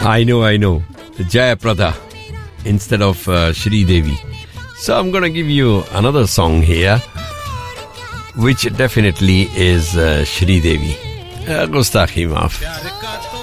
I know. Jaya Prada instead of Shri Devi. So I'm going to give you another song here, which definitely is Shri Devi. Gustakhi maaf.